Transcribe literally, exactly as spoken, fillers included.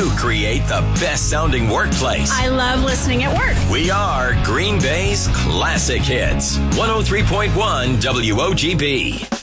You create the best sounding workplace. I love listening at work. We are Green Bay's Classic Hits. one oh three point one W O G B.